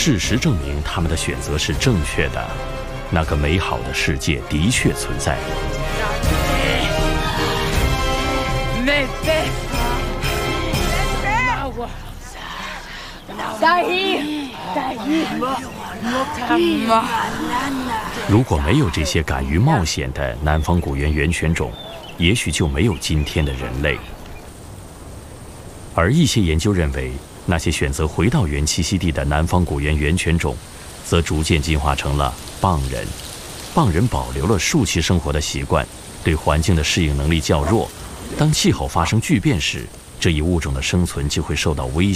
事实证明他们的选择是正确的，那个美好的世界的确存在。如果没有这些敢于冒险的南方古猿原犬种，也许就没有今天的人类。而一些研究认为，那些选择回到原栖息地的南方古猿原犬种，则逐渐进化成了蚌人。蚌人保留了树栖生活的习惯，对环境的适应能力较弱。当气候发生巨变时，这一物种的生存就会受到威胁。